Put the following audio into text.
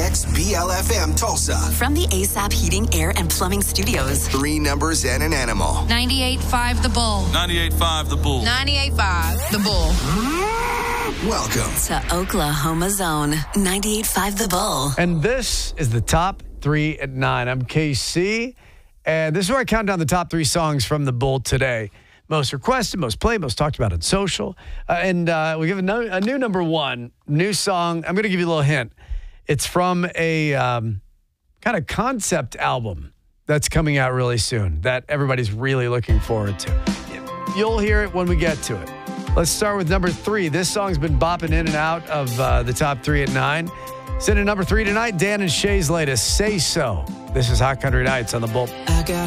WXBL-FM Tulsa. From the ASAP Heating, Air, and Plumbing Studios. 3 numbers and an animal. 98.5 The Bull. 98.5 The Bull. 98.5 The Bull. Welcome To Oklahoma Zone. 98.5 The Bull. And this is the top 3 at 9. I'm KC, and this is where I count down the top 3 songs from the Bull today. Most requested, most played, most talked about on social. And we give a new number 1, new song. I'm going to give you a little hint. It's from a kind of concept album that's coming out really soon that everybody's really looking forward to. You'll hear it when we get to it. Let's start with number 3. This song's been bopping in and out of the top 3 at 9. Sitting at number 3 tonight, Dan and Shay's latest, Say So. This is Hot Country Nights on the Bull. I got